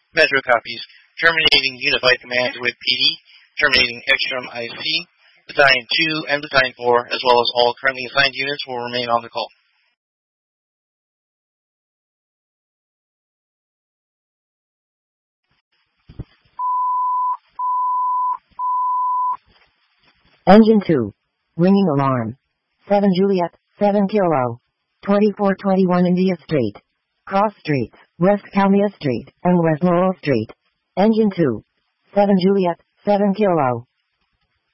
Metro copies. Terminating Unified Command with PD. Terminating Extreme IC. Battalion 2 and Battalion 4, as well as all currently assigned units, will remain on the call. Engine 2. Ringing alarm. 7 Juliet, 7 Kilo. 2421 India Street. Cross Streets, West Calmia Street, and West Laurel Street. Engine 2. 7 Juliet, 7 Kilo.